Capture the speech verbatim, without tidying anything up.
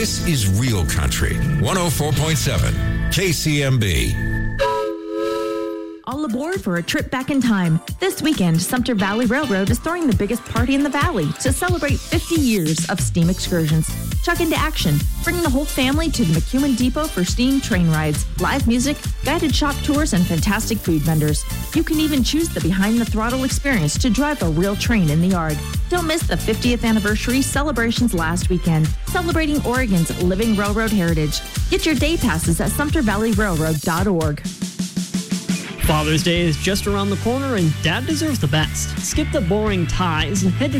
This is Real Country, one oh four point seven K C M B. All aboard for a trip back in time. This weekend, Sumter Valley Railroad is throwing the biggest party in the valley to celebrate fifty years of steam excursions. Chuck into action. Bring the whole family to the McEwen Depot for steam train rides, live music, guided shop tours, and fantastic food vendors. You can even choose the behind-the-throttle experience to drive a real train in the yard. Don't miss the fiftieth anniversary celebrations last weekend, celebrating Oregon's living railroad heritage. Get your day passes at sumter valley railroad dot org. Father's Day is just around the corner, and Dad deserves the best. Skip the boring ties and head to